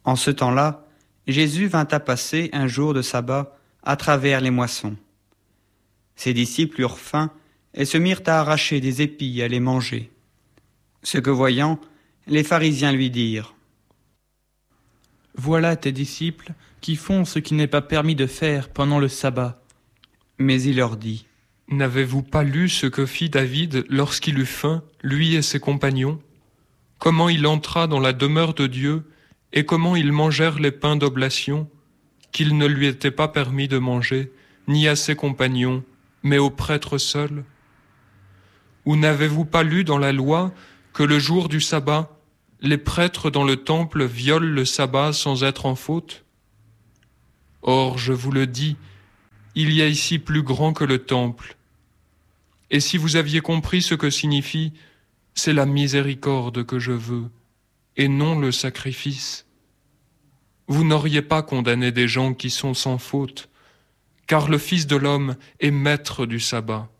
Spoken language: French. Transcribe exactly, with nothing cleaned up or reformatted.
En ce temps-là, Jésus vint à passer un jour de sabbat à travers les moissons. Ses disciples eurent faim et se mirent à arracher des épis à les manger. Ce que voyant, les pharisiens lui dirent : « Voilà tes disciples qui font ce qui n'est pas permis de faire pendant le sabbat. » Mais il leur dit : « N'avez-vous pas lu ce que fit David lorsqu'il eut faim, lui et ses compagnons ? Comment il entra dans la demeure de Dieu et comment ils mangèrent les pains d'oblation, qu'il ne lui était pas permis de manger, ni à ses compagnons, mais aux prêtres seuls ? Ou n'avez-vous pas lu dans la loi que le jour du sabbat, les prêtres dans le temple violent le sabbat sans être en faute ? Or, je vous le dis, il y a ici plus grand que le temple. Et si vous aviez compris ce que signifie « c'est la miséricorde que je veux » et non le sacrifice, vous n'auriez pas condamné des gens qui sont sans faute, car le Fils de l'homme est maître du sabbat.